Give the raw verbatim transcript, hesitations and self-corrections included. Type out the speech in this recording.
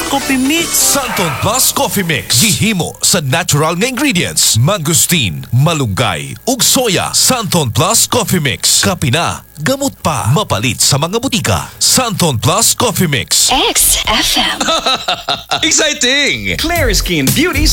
Coffee Mix. Santon Plus Coffee Mix. Gihimo sa natural nga ingredients. Mangosteen, malunggay, ug soya. Santon Plus Coffee Mix. Kape na, gamot pa. Mapalit sa mga butika. Santon Plus Coffee Mix. X F M. Exciting! Claire Skin Beauty